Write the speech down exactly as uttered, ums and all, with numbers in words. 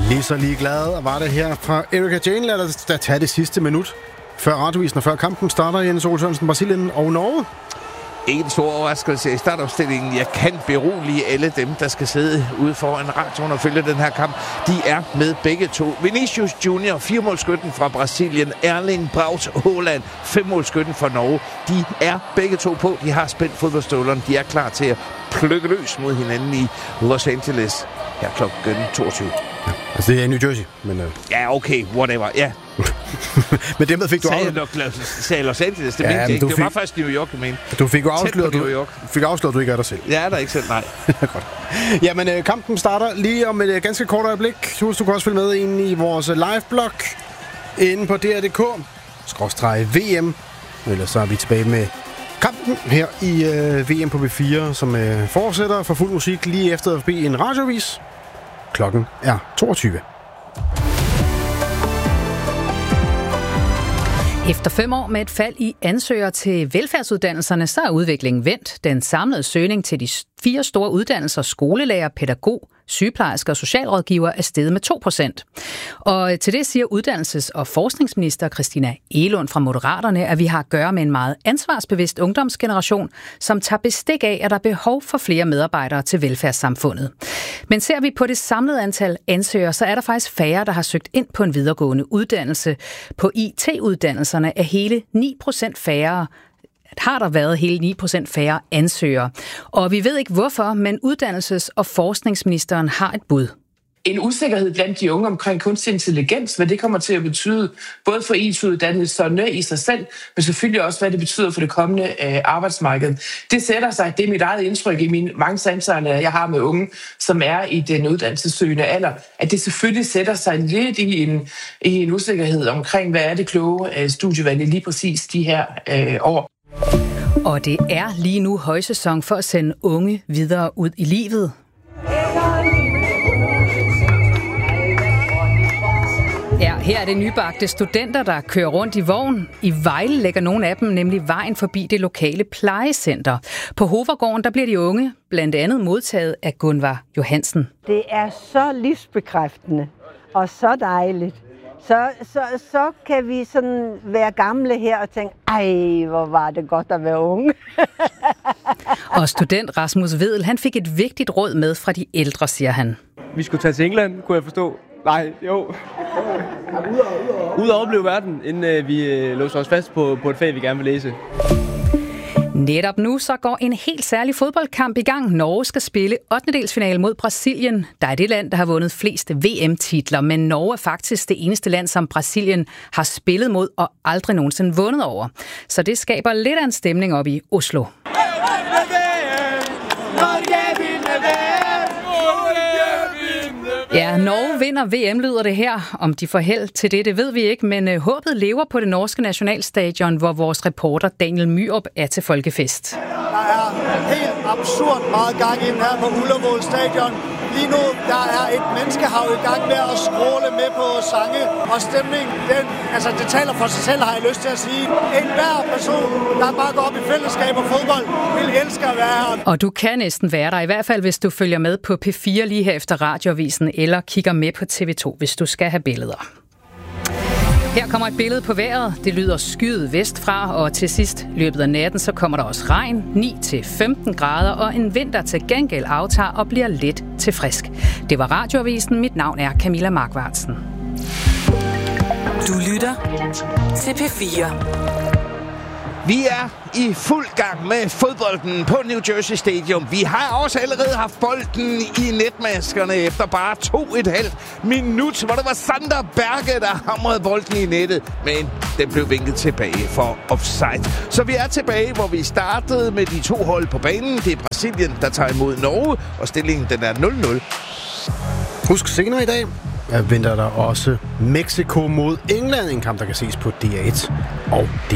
Lige så ligeglad var det her fra Erika Jane. Lad os da tage det sidste minut før radiovisen og før kampen starter. Jens Ole Sørensen, Brasilien og Norge. Ikke en stor overraskelse i startopstillingen. Jeg kan berolige alle dem, der skal sidde ude foran radioen og følge den her kamp. De er med begge to. Vinicius Junior, firemålskytten fra Brasilien. Erling Braut Haaland, femmålskytten fra Norge. De er begge to på. De har spændt fodboldstøvlerne. De er klar til at plukke løs mod hinanden i Los Angeles her klokken toogtyve. Ja, altså det er i New Jersey, men... Uh... Ja, okay, whatever, ja. Men dermed fik du sagde afsløret... Sagde Los Angeles, det ja, mente ikke. Det fik... var faktisk New York, jeg mente. Du fik jo afsløret, du... fik afsløret, du ikke er dig selv. Ja, er der ikke selv, nej. Godt. Jamen, uh, kampen starter lige om et uh, ganske kort øjeblik. Du, du kan også følge med ind i vores live-blog inde på D R punktum D K skråstreg V M. Ellers så er vi tilbage med kampen her i uh, V M på B fire, som uh, fortsætter for fuld musik lige efter forbi en radiovis. Klokken er toogtyve. Efter fem år med et fald i ansøgere til velfærdsuddannelserne, så er udviklingen vendt. Den samlede søgning til de fire store uddannelser, skolelærer, pædagog, sygeplejersker og socialrådgiver, er steget med to procent. Og til det siger uddannelses- og forskningsminister Christina Egelund fra Moderaterne, at vi har at gøre med en meget ansvarsbevidst ungdomsgeneration, som tager bestik af, at der er behov for flere medarbejdere til velfærdssamfundet. Men ser vi på det samlede antal ansøgere, så er der faktisk færre, der har søgt ind på en videregående uddannelse. På I T-uddannelserne er hele ni procent færre har der været hele ni procent færre ansøgere. Og vi ved ikke hvorfor, men uddannelses- og forskningsministeren har et bud. En usikkerhed blandt de unge omkring kunstig intelligens, hvad det kommer til at betyde, både for I T-uddannelserne i sig selv, men selvfølgelig også, hvad det betyder for det kommende øh, arbejdsmarked. Det sætter sig, det er mit eget indtryk i mine mange samtaler, jeg har med unge, som er i den uddannelsessøgende alder, at det selvfølgelig sætter sig lidt i en, i en usikkerhed omkring, hvad er det kloge øh, studievalg lige præcis de her øh, år. Og det er lige nu højsæson for at sende unge videre ud i livet. Ja, her er det nybagte studenter, der kører rundt i vogn. I Vejle lægger nogle af dem nemlig vejen forbi det lokale plejecenter. På Hovergården, der bliver de unge blandt andet modtaget af Gunvar Johansen. Det er så livsbekræftende og så dejligt. Så, så, så kan vi sådan være gamle her og tænke, ej, hvor var det godt at være unge. Og student Rasmus Vedel, han fik et vigtigt råd med fra de ældre, siger han. Vi skulle tage til England, kunne jeg forstå. Nej, jo. Ud og opleve verden, inden øh, vi øh, låser os fast på, på et fag, vi gerne vil læse. Netop nu så går en helt særlig fodboldkamp i gang. Norge skal spille ottendedelsfinale mod Brasilien. Der er det land, der har vundet flest V M-titler, men Norge er faktisk det eneste land, som Brasilien har spillet mod og aldrig nogensinde vundet over. Så det skaber lidt af en stemning op i Oslo. Ja, Norge vinder V M, lyder det her. Om de får held til det, det ved vi ikke, men uh, håbet lever på det norske nationalstadion, hvor vores reporter Daniel Myrup er til folkefest. Der er helt absurd meget gang ind her på Ullevål Stadion. Lige nu der er et menneskehav i gang med at skråle med på sange og stemning. Den, altså, det taler for sig selv, har jeg lyst til at sige. En hver person, der bare går op i fællesskab og fodbold, vil elske at være her. Og du kan næsten være der, i hvert fald hvis du følger med på P fire lige her efter radioavisen, eller kigger med på T V to, hvis du skal have billeder. Her kommer et billede på vejret. Det lyder skyet vestfra, og til sidst løbet af natten, så kommer der også regn, ni til femten grader, og en vind, der til gengæld aftager og bliver lidt til frisk. Det var radioavisen. Mit navn er Camilla Markvartsen. Du lytter til P fire. Vi er i fuld gang med fodbolden på New Jersey Stadium. Vi har også allerede haft bolden i netmaskerne efter bare to et halvt minut, hvor det var Sander Berge, der hamrede bolden i nettet. Men den blev vinket tilbage for offside. Så vi er tilbage, hvor vi startede med de to hold på banen. Det er Brasilien, der tager imod Norge, og stillingen den er nul nul. Husk senere i dag, venter der også Mexico mod England, en kamp, der kan ses på D R et og D